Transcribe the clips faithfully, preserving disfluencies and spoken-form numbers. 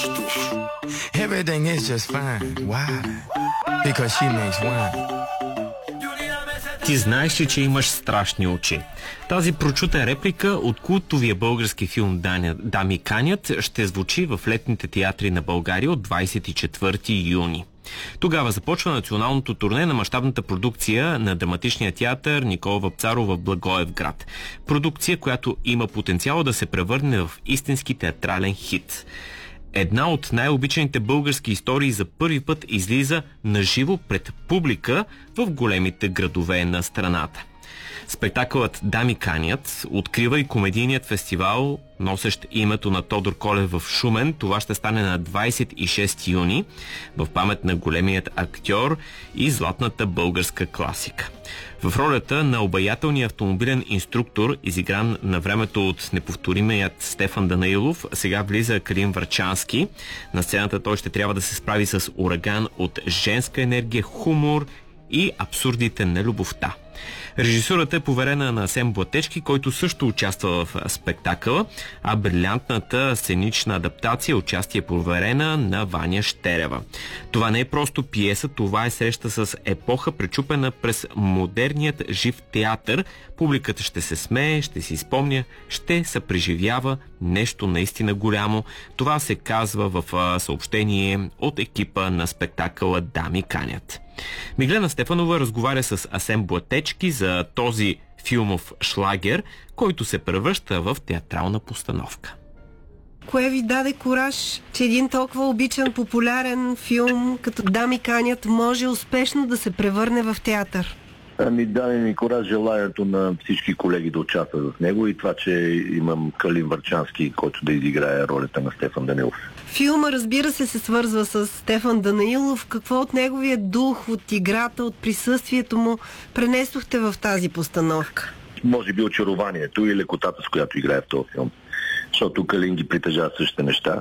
Everything is just fine. Why? Because she makes wine. Ти знаеш ли, че имаш страшни очи? Тази прочута реплика от култовия български филм «Дами канят» ще звучи в летните театри на България от двадесет и четвърти юни. Тогава започва националното турне на мащабната продукция на драматичния театър Никола Вапцаров в Благоевград. Продукция, която има потенциал да се превърне в истински театрален хит. Една от най-обичаните български истории за първи път излиза наживо пред публика в големите градове на страната. Спектакълът «Дами канят» открива и комедийният фестивал, носещ името на Тодор Колев в Шумен. Това ще стане на двадесет и шести юни в памет на големият актьор и златната българска класика. В ролята на обаятелния автомобилен инструктор, изигран на времето от неповторимият Стефан Данаилов, сега влиза Калин Врачански. На сцената той ще трябва да се справи с ураган от женска енергия, хумор и абсурдите на любовта. Режисурата е поверена на Асен Блатечки, който също участва в спектакъла, а брилянтната сценична адаптация е участие поверена на Ваня Щерева. Това не е просто пиеса, това е среща с епоха, пречупена през модерният жив театър. Публиката ще се смее, ще си спомня, ще съпреживява нещо наистина голямо. Това се казва в съобщение от екипа на спектакъла «Дами канят». Миглена Стефанова разговаря с Асен Блатечки за този филмов шлагер, който се превръща в театрална постановка. Кое ви даде кураж, че един толкова обичан, популярен филм като «Дами канят» може успешно да се превърне в театър? Ами даде ми кураж желанието на всички колеги да участват в него и това, че имам Калин Врачански, който да изиграе ролята на Стефан Данаилов. Филма, разбира се, се свързва с Стефан Данаилов. Какво от неговия дух, от играта, от присъствието му пренесохте в тази постановка? Може би очарованието и лекотата, с която играе в този филм. Защото Калин ги притежава същите неща.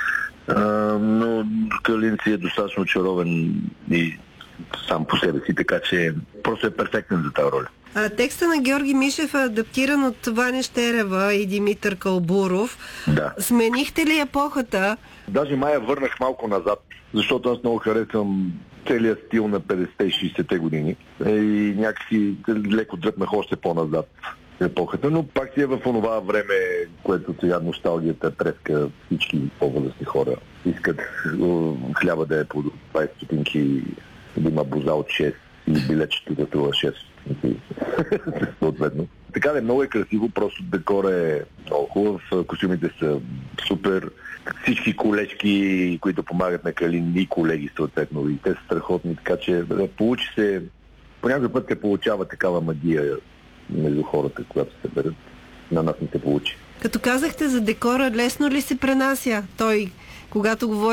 А, но Калин си е достатъчно очарован и сам по себе си, така че просто е перфектен за тази роля. А, текста на Георги Мишев е адаптиран от Ваня Щерева и Димитър Калбуров. Да. Сменихте ли епохата? Даже май я върнах малко назад, защото аз много харесвам целият стил на петдесетте и шейсетте години и някакси леко дръпнах още по-назад епохата, но пак си е в онова време, което сега носталгията треска всички по-възрастни хора. Искат хляба да е по двадесет стотинки, да има боза от шест и билетчето да това шест стотинки. Съответно. Така да е, много е красиво, просто декор е много хубав, костюмите са супер, всички колежки, които помагат на Калин и колеги съответно, и те са страхотни, така че получи се, по някакъв път се получава такава магия между хората, когато се берат. На нас не се получи. Като казахте за декора, лесно ли се пренася той, когато говори